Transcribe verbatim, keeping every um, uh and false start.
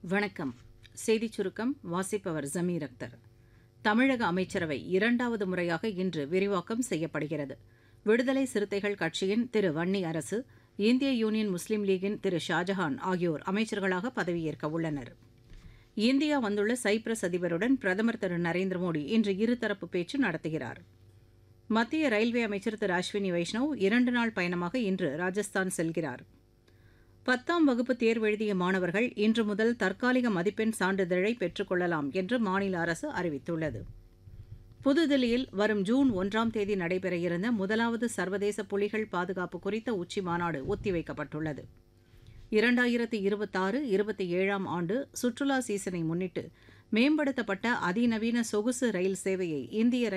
வணக்கம். செய்திச் சுருக்கம் வாசிப்பவர் ஜமீர் அக்தர். தமிழக அமைச்சரவை இரண்டாவது முறையாக இன்று விரிவாக்கம் செய்யப்படுகிறது. விடுதலை சிறுத்தைகள் கட்சியின் திரு வன்னி அரசு, இந்திய யூனியன் முஸ்லீம் லீகின் திரு ஷாஜஹான் ஆகியோர் அமைச்சர்களாக பதவியேற்க உள்ளனர். இந்தியா வந்துள்ள சைப்ரஸ் அதிபருடன் பிரதமர் திரு நரேந்திர மோடி இன்று இருதரப்பு பேச்சு நடத்துகிறார். மத்திய ரயில்வே அமைச்சர் திரு அஸ்வினி வைஷ்ணவ் இரண்டு நாள் பயணமாக இன்று ராஜஸ்தான் செல்கிறார். பத்தாம் வகுப்பு தேர்வெழுதிய மாணவர்கள் இன்று முதல் தற்காலிக மதிப்பெண் சான்றிதழை பெற்றுக் கொள்ளலாம் என்று மாநில அரசு அறிவித்துள்ளது. புதுதில்லியில் வரும் ஜூன் ஒன்றாம் தேதி நடைபெற இருந்த முதலாவது சர்வதேச புலிகள் பாதுகாப்பு குறித்த உச்சி மாநாடு ஒத்திவைக்கப்பட்டுள்ளது. இரண்டாயிரத்து இருபத்தாறு இருபத்தி ஏழாம் ஆண்டு சுற்றுலா சீசனை முன்னிட்டு மேம்படுத்தப்பட்ட அதிநவீன சொகுசு ரயில் சேவையை இந்திய